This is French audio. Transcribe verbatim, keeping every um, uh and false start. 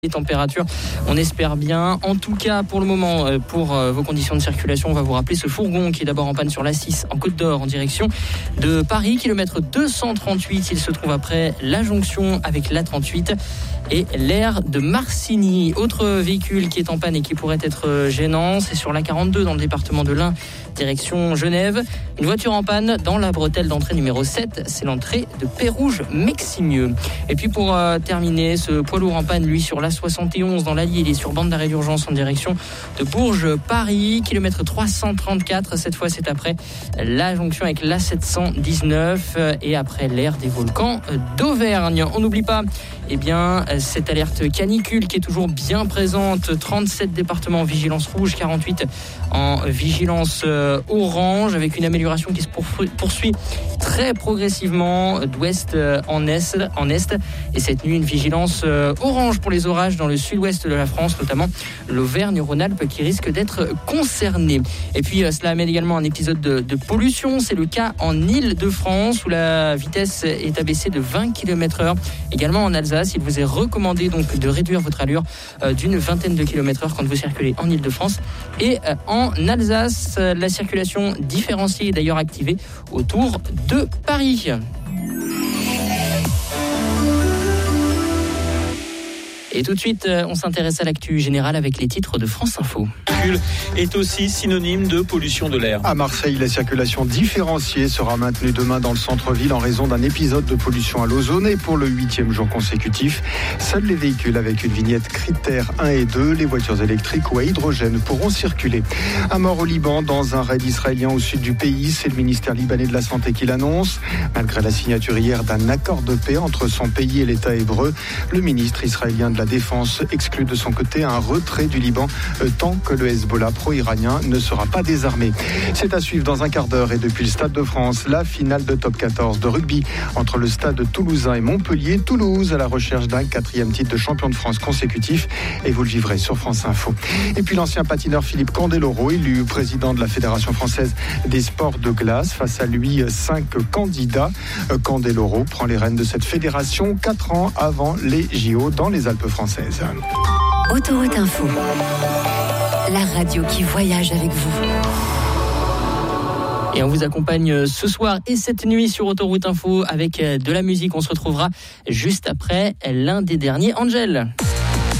Les températures, on espère bien. En tout cas, pour le moment, pour vos conditions de circulation, on va vous rappeler ce fourgon qui est d'abord en panne sur l'A six en Côte d'Or en direction de Paris, kilomètre deux cent trente-huit. Il se trouve après la jonction avec l'A trente-huit et l'aire de Marcigny. Autre véhicule qui est en panne et qui pourrait être gênant, c'est sur l'A quarante-deux dans le département de l'Ain, direction Genève. Une voiture en panne dans la bretelle d'entrée numéro sept, c'est l'entrée de Pérouge-Meximieux. Et puis pour euh, terminer, ce poids lourd en panne, lui, sur l'A soixante et onze dans l'Allier, il est sur bande d'arrêt d'urgence en direction de Bourges-Paris, kilomètre trois cent trente-quatre. Cette fois, c'est après la jonction avec l'A sept cent dix-neuf et après l'aire des volcans d'Auvergne. On n'oublie pas eh bien, cette alerte canicule qui est toujours bien présente. trente-sept départements en vigilance rouge, quarante-huit en vigilance orange, avec une amélioration qui se poursuit très progressivement d'ouest en est, en est. Et cette nuit, une vigilance orange pour les orages dans le sud-ouest de la France, notamment l'Auvergne-Rhône-Alpes qui risque d'être concernée. Et puis cela amène également un épisode de, de pollution. C'est le cas en Île-de-France où la vitesse est abaissée de vingt kilomètres heure. Également en Alsace, il vous est recommandé donc de réduire votre allure euh, d'une vingtaine de kilomètres heure quand vous circulez en Île-de-France. Et euh, en Alsace, euh, la circulation différenciée est d'ailleurs activée autour de Paris. Et tout de suite, on s'intéresse à l'actu générale avec les titres de France Info. Est aussi synonyme de pollution de l'air. À Marseille, la circulation différenciée sera maintenue demain dans le centre-ville en raison d'un épisode de pollution à l'ozone et pour le huitième jour consécutif. Seuls les véhicules avec une vignette critère un et deux, les voitures électriques ou à hydrogène pourront circuler. Un mort au Liban dans un raid israélien au sud du pays, c'est le ministère libanais de la Santé qui l'annonce. Malgré la signature hier d'un accord de paix entre son pays et l'État hébreu, le ministre israélien de la Défense exclut de son côté un retrait du Liban euh, tant que le Hezbollah pro-iranien ne sera pas désarmé. C'est à suivre dans un quart d'heure et depuis le Stade de France, la finale de top quatorze de rugby entre le Stade toulousain et Montpellier. Toulouse à la recherche d'un quatrième titre de champion de France consécutif et vous le vivrez sur France Info. Et puis l'ancien patineur Philippe Candeloro, élu président de la Fédération française des sports de glace. Face à lui, cinq candidats. Candeloro prend les rênes de cette fédération quatre ans avant les J O dans les Alpes françaises. Autoroute Info, la radio qui voyage avec vous. Et on vous accompagne ce soir et cette nuit sur Autoroute Info avec de la musique. On se retrouvera juste après l'un des derniers, Angel.